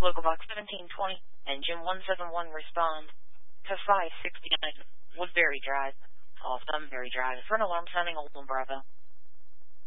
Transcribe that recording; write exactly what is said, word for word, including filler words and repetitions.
Local Box seventeen twenty, Engine one seven one respond to five sixty-nine Woodbury Drive. Call Sunbury Drive for an alarm sounding Old Bravo.